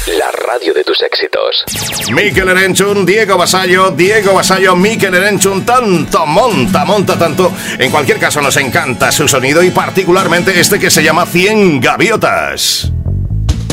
la radio de tus éxitos. Mikel Erenchun, Diego Vasallo, Mikel Erenchun, tanto monta tanto. En cualquier caso nos encanta su sonido y particularmente este que se llama 100 Gaviotas.